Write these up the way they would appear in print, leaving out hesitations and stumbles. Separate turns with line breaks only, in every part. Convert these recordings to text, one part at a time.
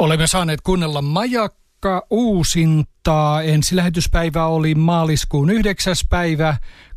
Olemme saaneet kuunnella Majakka uusintaa. Ensilähetyspäivä oli maaliskuun 9. päivä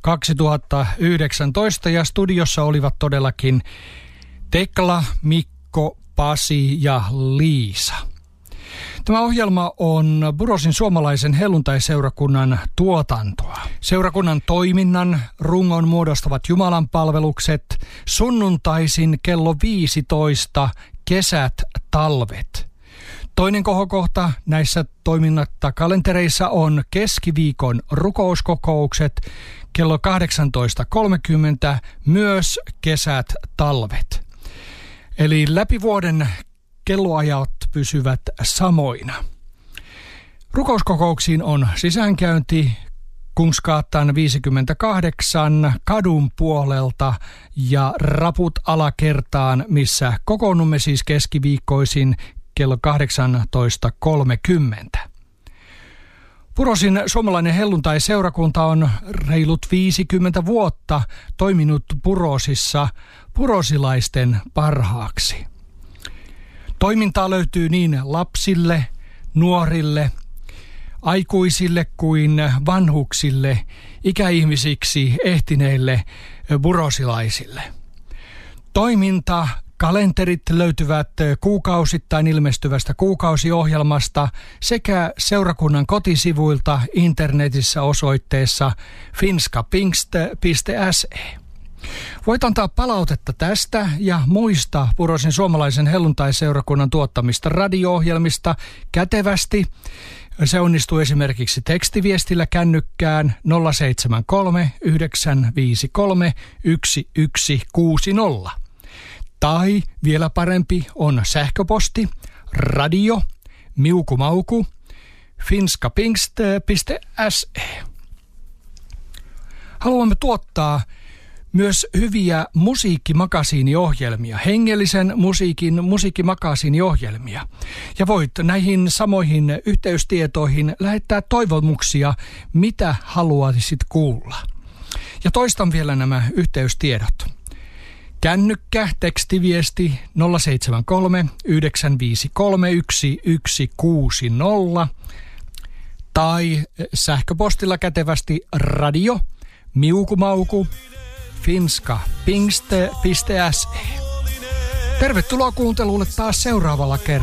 2019 ja studiossa olivat todellakin Tekla, Mikko, Pasi ja Liisa. Tämä ohjelma on Burosin suomalaisen helluntaiseurakunnan tuotantoa. Seurakunnan toiminnan rungon muodostavat jumalanpalvelukset sunnuntaisin kello 15 kesät, talvet. Toinen kohokohta näissä toimintakalentereissa on keskiviikon rukouskokoukset kello 18.30, myös kesät, talvet. Eli läpi vuoden kelloajat pysyvät samoina. Rukouskokouksiin on sisäänkäynti Kungsgatan 58 kadun puolelta ja raput alakertaan, missä kokoonnumme siis keskiviikkoisin kello 18.30. Burosin suomalainen helluntaiseurakunta on reilut 50 vuotta toiminut Burosissa burosilaisten parhaaksi. Toimintaa löytyy niin lapsille, nuorille, aikuisille kuin vanhuksille, ikäihmisiksi ehtineille burosilaisille. Kalenterit löytyvät kuukausittain ilmestyvästä kuukausiohjelmasta sekä seurakunnan kotisivuilta internetissä osoitteessa finskapingst.se. Voit antaa palautetta tästä ja muista Burosin suomalaisen helluntaiseurakunnan tuottamista radio-ohjelmista kätevästi. Se onnistuu esimerkiksi tekstiviestillä kännykkään 073 953 1160. Tai vielä parempi on sähköposti radio@finskapingst.se. Haluamme tuottaa myös hyviä musiikkimakasiiniohjelmia, hengellisen musiikkimakasiiniohjelmia. Ja voit näihin samoihin yhteystietoihin lähettää toivomuksia, mitä haluaisit kuulla. Ja toistan vielä nämä yhteystiedot. Kännykkä, tekstiviesti 073 953 1160 tai sähköpostilla kätevästi radio@finskapingst.se. Tervetuloa kuuntelulle taas seuraavalla kerralla.